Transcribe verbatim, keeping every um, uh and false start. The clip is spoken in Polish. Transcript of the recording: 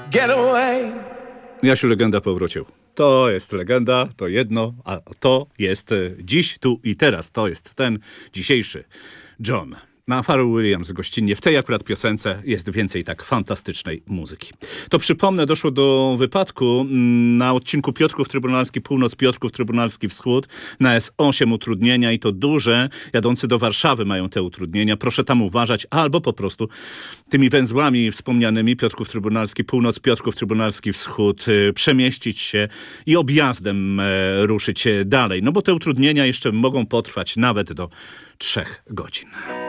get away. Jasiu, legenda powrócił. To jest legenda, to jedno, a to jest dziś, tu i teraz. To jest ten dzisiejszy John. Na Pharrell Williams gościnnie. W tej akurat piosence jest więcej tak fantastycznej muzyki. To przypomnę, doszło do wypadku na odcinku Piotrków Trybunalski Północ, Piotrków Trybunalski Wschód. Na S osiem utrudnienia i to duże. Jadący do Warszawy mają te utrudnienia. Proszę tam uważać albo po prostu tymi węzłami wspomnianymi Piotrków Trybunalski Północ, Piotrków Trybunalski Wschód przemieścić się i objazdem ruszyć dalej. No bo te utrudnienia jeszcze mogą potrwać nawet do trzech godzin.